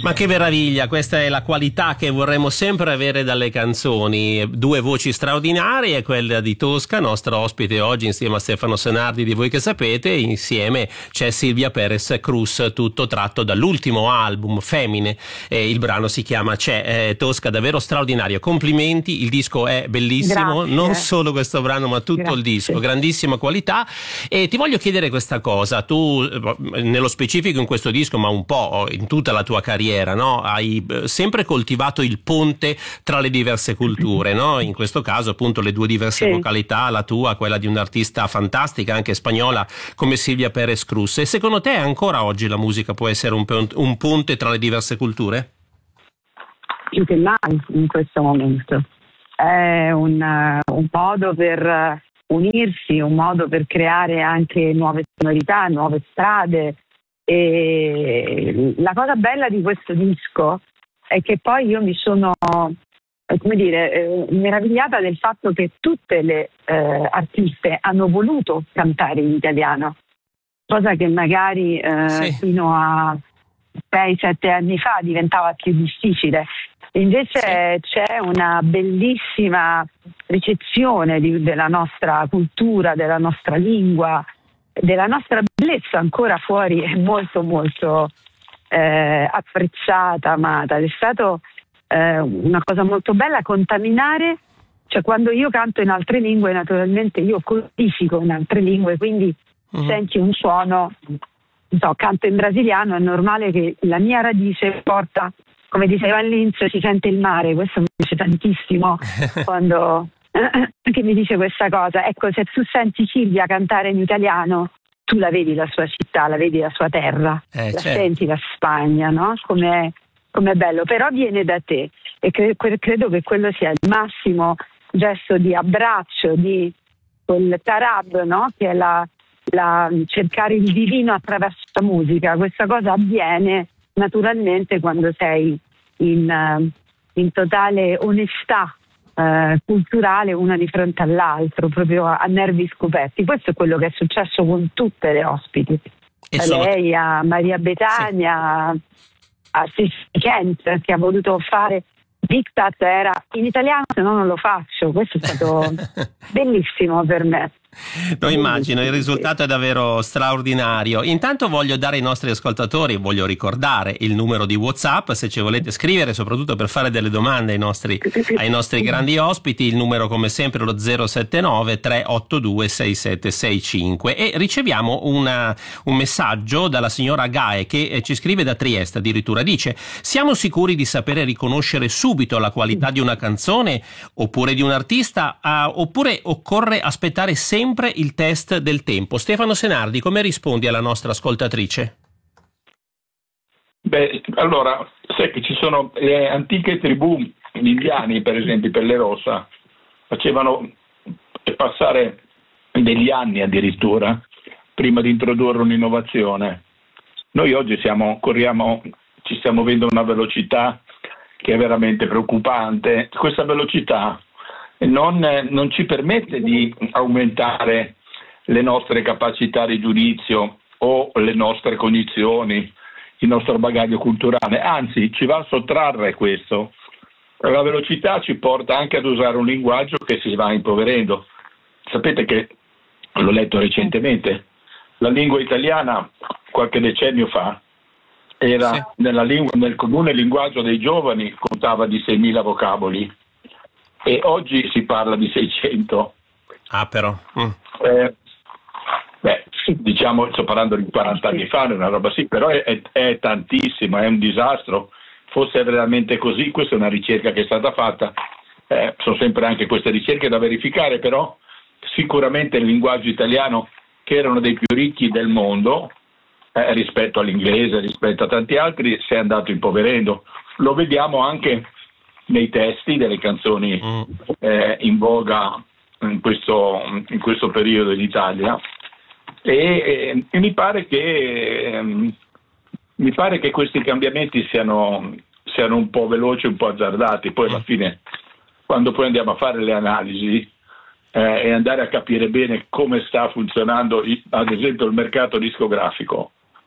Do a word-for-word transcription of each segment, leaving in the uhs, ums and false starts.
Ma che meraviglia, questa è la qualità che vorremmo sempre avere dalle canzoni. Due voci straordinarie, quella di Tosca, nostra ospite oggi insieme a Stefano Senardi di Voi Che Sapete, insieme c'è Silvia Perez Cruz, tutto tratto dall'ultimo album Femmine, eh, il brano si chiama C'è. eh, Tosca, davvero straordinario, complimenti, il disco è bellissimo. Grazie. Non solo questo brano ma tutto Grazie. il disco, grandissima qualità. E ti voglio chiedere questa cosa, tu nello specifico in questo disco ma un po' in tutta la tua carriera, no? Hai sempre coltivato il ponte tra le diverse culture, no? In questo caso appunto le due diverse sì. vocalità, la tua, quella di un'artista fantastica anche spagnola come Silvia Perez Cruz. E secondo te ancora oggi la musica può essere un, un ponte tra le diverse culture? Più che mai in questo momento è un, un modo per unirsi, un modo per creare anche nuove sonorità, nuove strade. E la cosa bella di questo disco è che poi io mi sono, come dire, eh, meravigliata del fatto che tutte le eh, artiste hanno voluto cantare in italiano, cosa che magari eh, Sì. fino a sei sette anni fa diventava più difficile. Invece sì. C'è una bellissima ricezione di, della nostra cultura, della nostra lingua, della nostra bellezza ancora fuori, è molto molto eh, apprezzata, amata. È stato eh, una cosa molto bella contaminare, cioè quando io canto in altre lingue naturalmente io codifico in altre lingue, quindi mm. senti un suono, non so, canto in brasiliano, è normale che la mia radice porta, come diceva Linz, si sente il mare, questo mi piace tantissimo quando... che mi dice questa cosa. Ecco, se tu senti Silvia cantare in italiano, tu la vedi la sua città, la vedi la sua terra, eh, la certo. senti la Spagna, no? Come è bello, però viene da te e cre- credo che quello sia il massimo gesto di abbraccio, di quel tarab, no? Che è la, la cercare il divino attraverso la musica. Questa cosa avviene naturalmente quando sei in, in totale onestà Uh, culturale una di fronte all'altro, proprio a, a nervi scoperti. Questo è quello che è successo con tutte le ospiti, e a sono... lei, a Maria Betania, sì. a Sissi Kent, che ha voluto fare Diktat, era in italiano, se no non lo faccio. Questo è stato bellissimo per me. Lo immagino, il risultato è davvero straordinario. Intanto voglio dare ai nostri ascoltatori, voglio ricordare il numero di WhatsApp, se ci volete scrivere, soprattutto per fare delle domande ai nostri, ai nostri grandi ospiti. Il numero come sempre è lo zero sette nove tre otto due sei sette sei cinque, e riceviamo una, un messaggio dalla signora Gae che ci scrive da Trieste addirittura. Dice: siamo sicuri di sapere riconoscere subito la qualità di una canzone oppure di un artista, uh, oppure occorre aspettare sempre sempre il test del tempo? Stefano Senardi, come rispondi alla nostra ascoltatrice? Beh, allora, sai che ci sono le antiche tribù indiani, per esempio per le Rosa, facevano passare degli anni addirittura prima di introdurre un'innovazione. Noi oggi siamo, corriamo, ci stiamo avendo una velocità che è veramente preoccupante. Questa velocità Non, non ci permette di aumentare le nostre capacità di giudizio o le nostre cognizioni, il nostro bagaglio culturale, anzi ci va a sottrarre questo. La velocità ci porta anche ad usare un linguaggio che si va impoverendo. Sapete che, l'ho letto recentemente, la lingua italiana qualche decennio fa era sì. nella lingua, nel comune linguaggio dei giovani contava di seimila vocaboli. E oggi si parla di seicento. Ah, però. Mm. Eh, beh, diciamo, sto parlando di quaranta anni fa, una roba sì, però è, è, è tantissimo, è un disastro. Fosse veramente così, questa è una ricerca che è stata fatta, eh, sono sempre anche queste ricerche da verificare, però sicuramente il linguaggio italiano, che era uno dei più ricchi del mondo, eh, rispetto all'inglese, rispetto a tanti altri, si è andato impoverendo. Lo vediamo anche nei testi delle canzoni eh, in voga in questo, in questo periodo in Italia, e, e mi pare che eh, mi pare che questi cambiamenti siano, siano un po' veloci, un po' azzardati. Poi alla fine, quando poi andiamo a fare le analisi eh, e andare a capire bene come sta funzionando ad esempio il mercato discografico,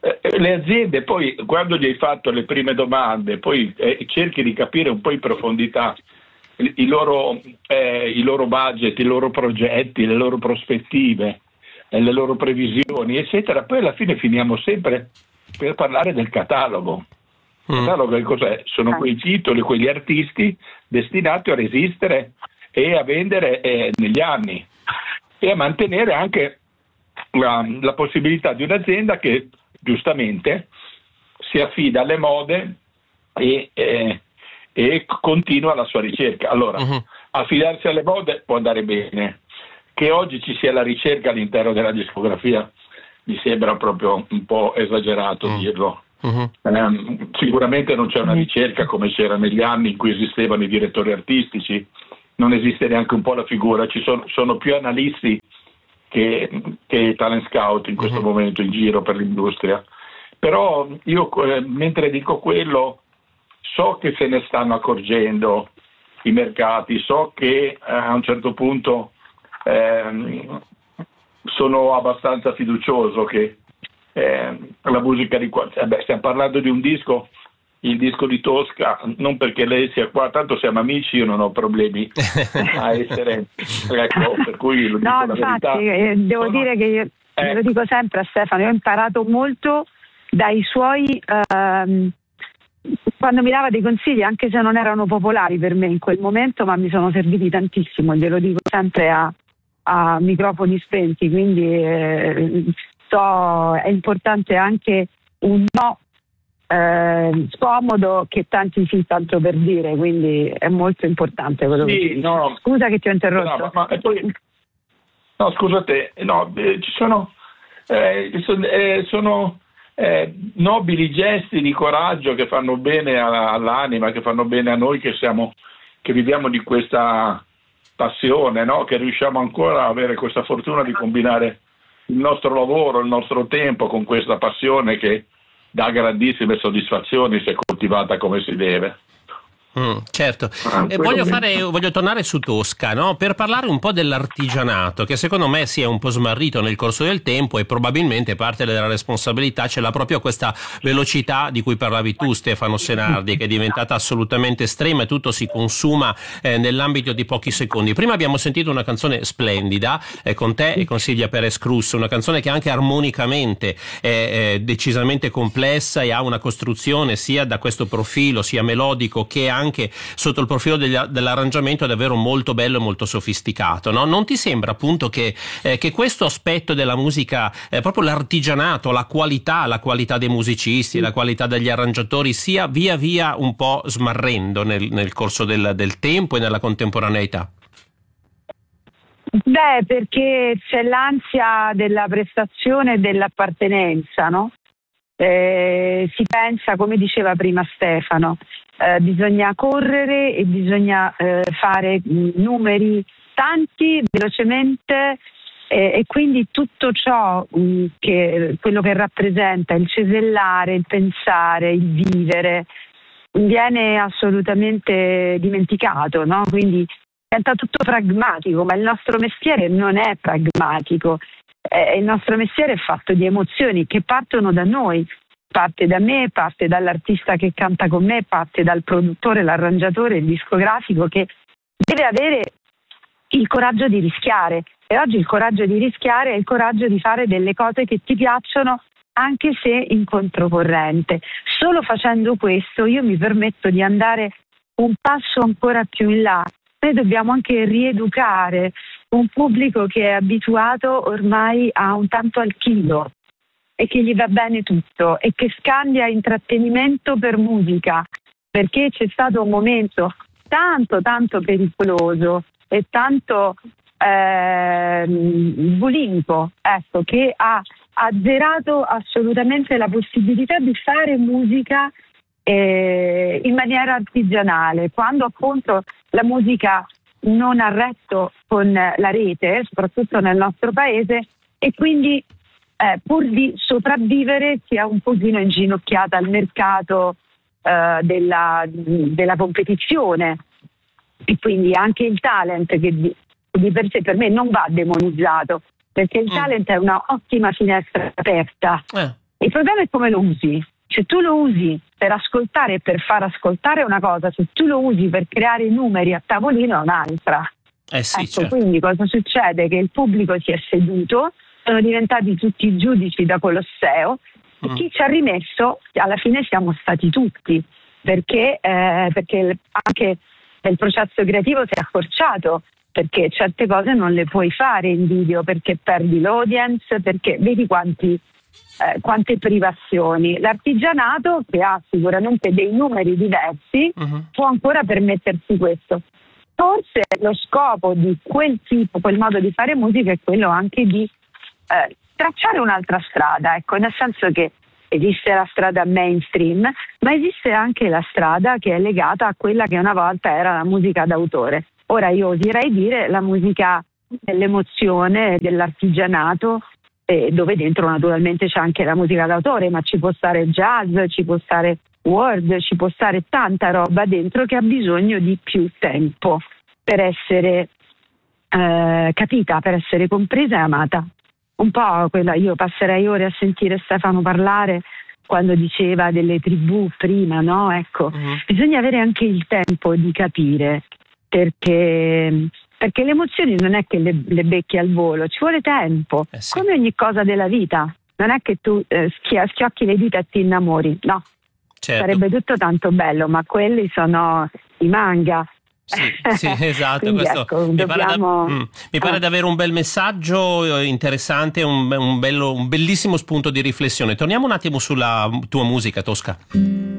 eh, le aziende poi, quando gli hai fatto le prime domande, poi eh, cerchi di capire un po' in profondità i, i, loro, eh, i loro budget, i loro progetti, le loro prospettive, eh, le loro previsioni, eccetera, poi alla fine finiamo sempre per parlare del catalogo. Il catalogo che cos'è? Sono quei titoli, quegli artisti destinati a resistere e a vendere eh, negli anni e a mantenere anche la, la possibilità di un'azienda che giustamente si affida alle mode e, eh, e continua la sua ricerca. Allora, uh-huh. affidarsi alle mode può andare bene, che oggi ci sia la ricerca all'interno della discografia mi sembra proprio un po' esagerato uh-huh. dirlo. Uh-huh. Eh, sicuramente non c'è una ricerca come c'era negli anni in cui esistevano i direttori artistici, non esiste neanche un po' la figura, ci sono, sono più analisti che, che talent scout in questo uh-huh. momento in giro per l'industria. Però io eh, mentre dico quello so che se ne stanno accorgendo i mercati, so che eh, a un certo punto eh, sono abbastanza fiducioso che Eh, la musica di qua, eh beh, stiamo parlando di un disco, il disco di Tosca, non perché lei sia qua, tanto siamo amici, io non ho problemi a essere, ecco, per cui lo dico no, la infatti, verità. Eh, devo sono... dire che io eh. lo dico sempre a Stefano, io ho imparato molto dai suoi ehm, quando mi dava dei consigli, anche se non erano popolari per me in quel momento, ma mi sono serviti tantissimo, glielo dico sempre a, a microfoni spenti, quindi eh, è importante anche un no eh, scomodo che tanti si tanto per dire, quindi è molto importante quello sì, che no, scusa che ti ho interrotto. No, ma, ma poi, no scusa te, no, eh, ci sono, eh, sono, eh, sono eh, nobili gesti di coraggio che fanno bene a, all'anima, che fanno bene a noi che siamo, che viviamo di questa passione, no? Che riusciamo ancora a avere questa fortuna di combinare il nostro lavoro, il nostro tempo con questa passione che dà grandissime soddisfazioni se coltivata come si deve. Mm, certo, ah, e voglio, fare, voglio tornare su Tosca, no? Per parlare un po' dell'artigianato, che secondo me si è un po' smarrito nel corso del tempo e probabilmente parte della responsabilità ce l'ha proprio questa velocità di cui parlavi tu, Stefano Senardi, che è diventata assolutamente estrema e tutto si consuma eh, nell'ambito di pochi secondi. Prima abbiamo sentito una canzone splendida eh, con te e con Silvia Perez Cruz, una canzone che anche armonicamente è, è decisamente complessa e ha una costruzione sia da questo profilo sia melodico che anche anche sotto il profilo degli, dell'arrangiamento è davvero molto bello e molto sofisticato, no? Non ti sembra appunto che, eh, che questo aspetto della musica, eh, proprio l'artigianato, la qualità, la qualità dei musicisti, la qualità degli arrangiatori sia via via un po' smarrendo nel, nel corso del, del tempo e nella contemporaneità? Beh, perché c'è l'ansia della prestazione e dell'appartenenza, no? Eh, si pensa, come diceva prima Stefano, eh, bisogna correre e bisogna eh, fare numeri tanti velocemente eh, e quindi tutto ciò mh, che quello che rappresenta il cesellare, il pensare, il vivere viene assolutamente dimenticato, no? Quindi diventa tutto pragmatico, ma il nostro mestiere non è pragmatico. Eh, il nostro mestiere è fatto di emozioni che partono da noi, parte da me, parte dall'artista che canta con me, parte dal produttore, l'arrangiatore, il discografico che deve avere il coraggio di rischiare. E oggi il coraggio di rischiare è il coraggio di fare delle cose che ti piacciono anche se in controcorrente. Solo facendo questo io mi permetto di andare un passo ancora più in là. Noi dobbiamo anche rieducare un pubblico che è abituato ormai a un tanto al chilo e che gli va bene tutto e che scambia intrattenimento per musica, perché c'è stato un momento tanto tanto pericoloso e tanto eh, bulimico, ecco, che ha azzerato assolutamente la possibilità di fare musica eh, in maniera artigianale, quando appunto la musica non ha retto con la rete, soprattutto nel nostro paese, e quindi eh, pur di sopravvivere si è un pochino inginocchiata al mercato eh, della, della competizione, e quindi anche il talent, che di, di per sé per me non va demonizzato, perché il mm. talent è una ottima finestra aperta, eh. Il problema è come lo usi. Se tu lo usi per ascoltare e per far ascoltare una cosa, se tu lo usi per creare numeri a tavolino è un'altra. Eh sì, ecco, certo. Quindi cosa succede? Che il pubblico si è seduto, sono diventati tutti giudici da Colosseo mm. e chi ci ha rimesso alla fine siamo stati tutti, perché, eh, perché anche il processo creativo si è accorciato, perché certe cose non le puoi fare in video perché perdi l'audience, perché vedi quanti Eh, quante privazioni. L'artigianato, che ha sicuramente dei numeri diversi, uh-huh. può ancora permettersi questo. Forse lo scopo di quel tipo, quel modo di fare musica è quello anche di eh, tracciare un'altra strada, ecco, nel senso che esiste la strada mainstream, ma esiste anche la strada che è legata a quella che una volta era la musica d'autore. Ora io oserei dire la musica dell'emozione, dell'artigianato, dove dentro naturalmente c'è anche la musica d'autore, ma ci può stare jazz, ci può stare world, ci può stare tanta roba dentro che ha bisogno di più tempo per essere eh, capita, per essere compresa e amata. Un po' quella, io passerei ore a sentire Stefano parlare quando diceva delle tribù prima, no? Ecco, uh-huh. bisogna avere anche il tempo di capire, perché Perché le emozioni non è che le, le becchi al volo, ci vuole tempo, eh sì. come ogni cosa della vita. Non è che tu eh, schia- schiocchi le dita e ti innamori, no. Certo. Sarebbe tutto tanto bello, ma quelli sono i manga. Sì, sì, esatto. Quindi, questo ecco, mi dobbiamo... pare, da, mm, mi pare ah. davvero un bel messaggio interessante, un, un, bello, un bellissimo spunto di riflessione. Torniamo un attimo sulla tua musica, Tosca.